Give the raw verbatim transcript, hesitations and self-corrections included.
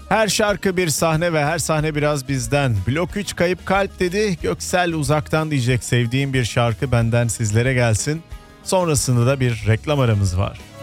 Her şarkı bir sahne ve her sahne biraz bizden. Blok üç Kayıp Kalp dedi. Göksel Uzak'tan diyecek sevdiğim bir şarkı benden sizlere gelsin. Sonrasında da bir reklam aramız var.